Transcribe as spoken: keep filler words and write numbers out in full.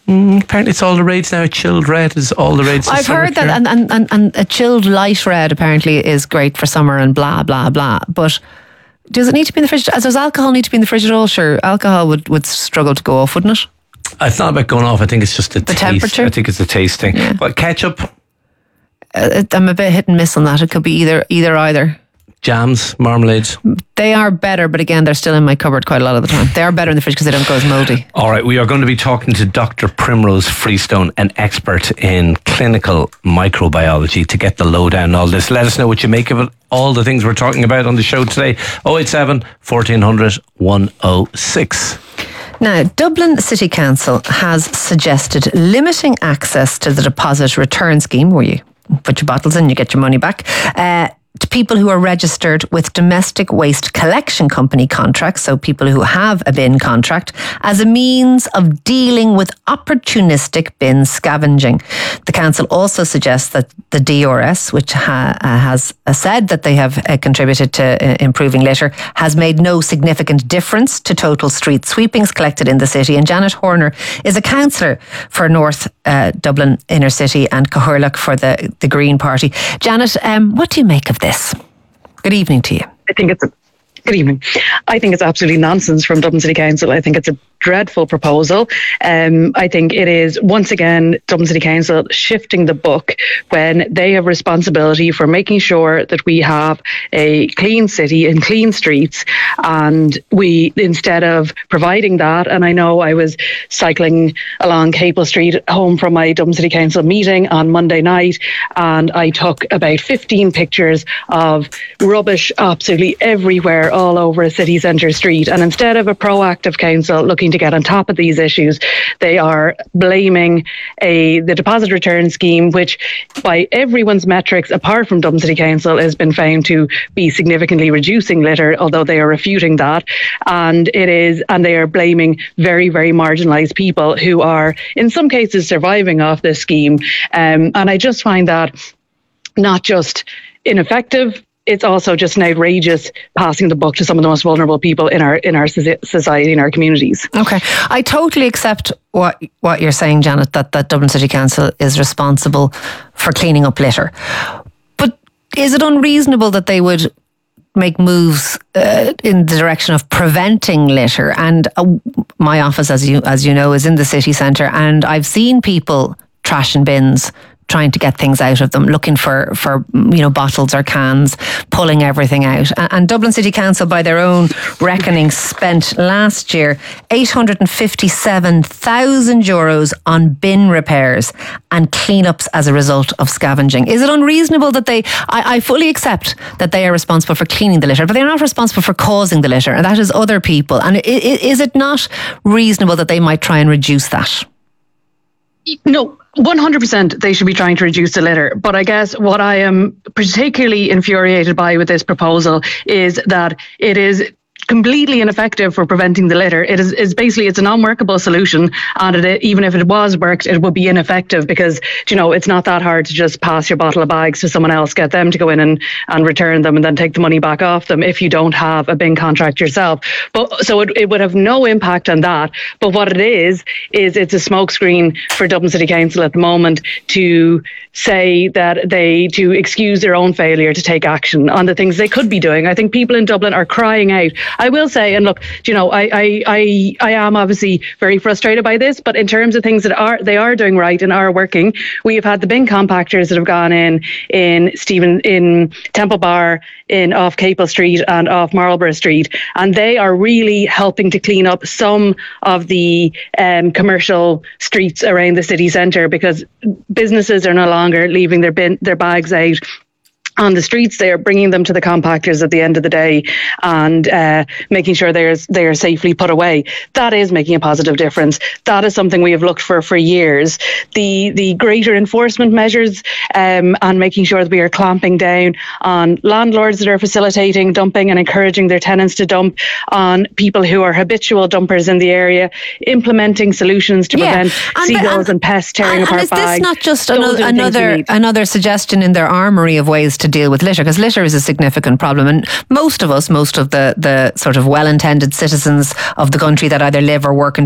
Mm, apparently it's all the rage now. Chilled red is all the rage. I've heard that, and, and, and, and a chilled light red apparently is great for summer and blah, blah, blah. But does it need to be in the fridge? Does alcohol need to be in the fridge at all? Sure, alcohol would, would struggle to go off, wouldn't it? It's not about going off. I think it's just the, the taste. temperature. I think it's the taste thing. Yeah. But ketchup? Uh, I'm a bit hit and miss on that. It could be either, either, either. Jams, marmalades. They are better, but again, they're still in my cupboard quite a lot of the time. They are better in the fridge because they don't go as mouldy. All right, we are going to be talking to Doctor Primrose Freestone, an expert in clinical microbiology, to get the lowdown on all this. Let us know what you make of it. All the things we're talking about on the show today. oh eight seven, fourteen hundred, one oh six. Now, Dublin City Council has suggested limiting access to the deposit return scheme, where you put your bottles in, you get your money back, uh, to people who are registered with domestic waste collection company contracts, so people who have a bin contract, as a means of dealing with opportunistic bin scavenging. The council also suggests that the D R S, which ha- uh, has uh, said that they have uh, contributed to uh, improving litter, has made no significant difference to total street sweepings collected in the city. And Janet Horner is a councillor for North uh, Dublin Inner City and Cathaoirleach for the, the Green Party. Janet, um, what do you make of this? Good evening to you. I think it's a good evening. I think it's absolutely nonsense from Dublin City Council. I think it's a dreadful proposal. Um, I think it is, once again, Dublin City Council shifting the book when they have responsibility for making sure that we have a clean city and clean streets. And we, instead of providing that, and I know I was cycling along Capel Street home from my Dublin City Council meeting on Monday night, and I took about fifteen pictures of rubbish absolutely everywhere all over a city centre street. And instead of a proactive council looking to get on top of these issues, they are blaming a the deposit return scheme, which by everyone's metrics apart from Dublin City Council has been found to be significantly reducing litter, although they are refuting that. And it is, and they are blaming very, very marginalised people who are in some cases surviving off this scheme. Um, and I just find that not just ineffective, it's also just an outrageous passing the buck to some of the most vulnerable people in our in our society, in our communities. Okay, I totally accept what what you're saying, Janet, that, that Dublin City Council is responsible for cleaning up litter. But is it unreasonable that they would make moves uh, in the direction of preventing litter? And uh, my office, as you as you know, is in the city centre, and I've seen people trashing bins, trying to get things out of them, looking for, for you know, bottles or cans, pulling everything out. And, and Dublin City Council, by their own reckoning, spent last year eight hundred fifty-seven thousand euros on bin repairs and cleanups as a result of scavenging. Is it unreasonable that they, I, I fully accept that they are responsible for cleaning the litter, but they're not responsible for causing the litter, and that is other people. And is it not reasonable that they might try and reduce that? No, one hundred percent they should be trying to reduce the litter. But I guess what I am particularly infuriated by with this proposal is that it is completely ineffective for preventing the litter. It is, is basically, it's an unworkable solution, and it, even if it was worked, it would be ineffective because, you know, it's not that hard to just pass your bottle of bags to someone else, get them to go in and, and return them and then take the money back off them if you don't have a bin contract yourself. But so it, it would have no impact on that. But what it is, is it's a smokescreen for Dublin City Council at the moment to say that they, to excuse their own failure to take action on the things they could be doing. I think people in Dublin are crying out. I will say, and look, you know, I, I, I, I am obviously very frustrated by this, but in terms of things that are they are doing right and are working, we have had the bin compactors that have gone in in Stephen in Temple Bar, in off Capel Street and off Marlborough Street, and they are really helping to clean up some of the um, commercial streets around the city centre, because businesses are no longer leaving their bin their bags out on the streets. They are bringing them to the compactors at the end of the day and uh, making sure they're, they are safely put away. That is making a positive difference. That is something we have looked for for years. The the greater enforcement measures um, and making sure that we are clamping down on landlords that are facilitating dumping and encouraging their tenants to dump, on people who are habitual dumpers in the area, implementing solutions to yeah. prevent and, seagulls and, and pests tearing and, apart and is bags. This not just another another, another suggestion in their armoury of ways to deal with litter, because litter is a significant problem, and most of us, most of the, the sort of well-intended citizens of the country that either live or work in